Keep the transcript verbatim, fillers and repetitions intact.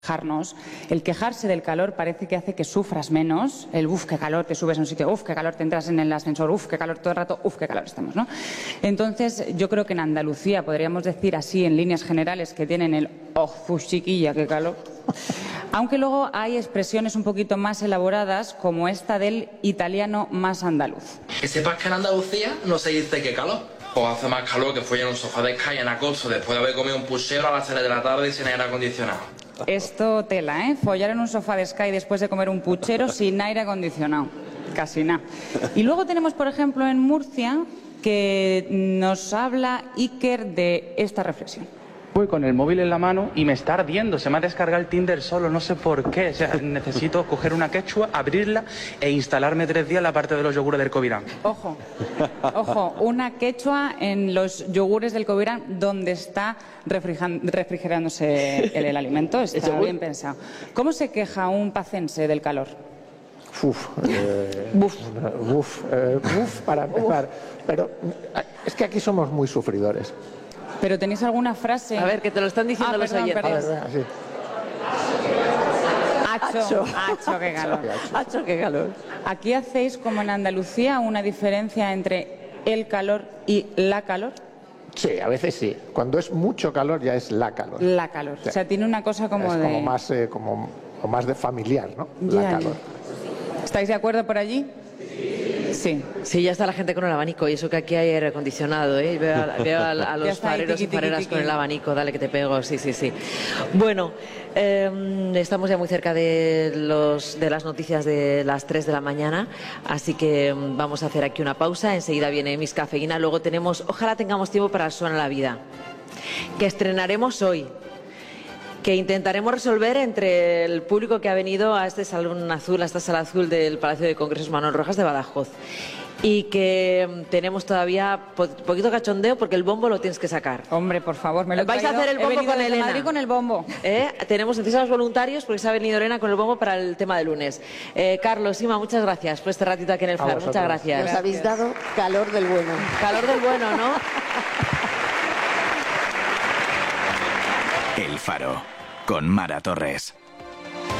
quejarnos. El quejarse del calor parece que hace que sufras menos. El uff, qué calor, te subes a un sitio, uff, qué calor, te entras en el ascensor, uff, qué calor todo el rato, uff, qué calor estamos, ¿no? Entonces, yo creo que en Andalucía podríamos decir así, en líneas generales, que tienen el oh, chiquilla, qué calor. Aunque luego hay expresiones un poquito más elaboradas, como esta del italiano más andaluz. Que sepas que en Andalucía no se dice que calor. Pues hace más calor que follar en un sofá de Sky en agosto después de haber comido un puchero a las tres de la tarde y sin aire acondicionado. Esto tela, ¿eh? Follar en un sofá de Sky después de comer un puchero sin aire acondicionado. Casi nada. Y luego tenemos, por ejemplo, en Murcia, que nos habla Iker de esta reflexión. Voy con el móvil en la mano y me está ardiendo, se me ha descargado el Tinder solo, no sé por qué. O sea, necesito coger una quechua, abrirla e instalarme tres días la parte de los yogures del Covirán. Ojo, ojo, una quechua en los yogures del Covirán donde está refrigerándose el, el alimento, está bien pensado. ¿Cómo se queja un pacense del calor? Uf, eh, Buf. Uf, eh, uf, para empezar. Pero es que aquí somos muy sufridores. ¿Pero tenéis alguna frase? A ver, que te lo están diciendo ah, los perdón, oyentes. perdón. A ver, sí. Acho, acho, qué calor. Hacho, qué calor. ¿Aquí hacéis, como en Andalucía, una diferencia entre el calor y la calor? Sí, a veces sí. Cuando es mucho calor ya es la calor. La calor. Sí. O sea, tiene una cosa como es de... como más, eh, como, o más de familiar, ¿no? Ya, la calor. ¿Estáis de acuerdo por allí? Sí. Sí, ya está la gente con el abanico y eso que aquí hay aire acondicionado, ¿eh? Veo a, veo a, a los fareros y fareras con el abanico, dale que te pego, sí, sí, sí. Bueno, eh, estamos ya muy cerca de, los, de las noticias de las tres de la mañana, así que vamos a hacer aquí una pausa, enseguida viene Miss Cafeína, luego tenemos, ojalá tengamos tiempo para Suena la Vida, que estrenaremos hoy, que intentaremos resolver entre el público que ha venido a este salón azul, a esta sala azul del Palacio de Congresos Manuel Rojas de Badajoz. Y que tenemos todavía po poquito cachondeo porque el bombo lo tienes que sacar. Hombre, por favor, me lo he Vais traído. a hacer el bombo He venido con desde Elena. Madrid con el bombo. ¿Eh? Tenemos necesitamos voluntarios porque se ha venido Elena con el bombo para el tema de lunes. Eh, Carlos, Ima, muchas gracias por este ratito aquí en el Faro. Muchas gracias. Nos habéis dado calor del bueno. Calor del bueno, ¿no? El Faro, con Mara Torres.